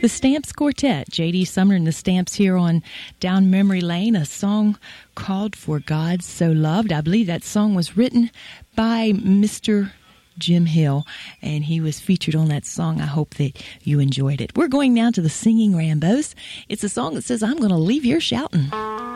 The Stamps Quartet, J.D. Sumner and the Stamps here on Down Memory Lane, a song called For God So Loved. I believe that song was written by Mr. Jim Hill, and he was featured on that song. I hope that you enjoyed it. We're going now to the Singing Rambos. It's a song that says, I'm going to leave here shouting.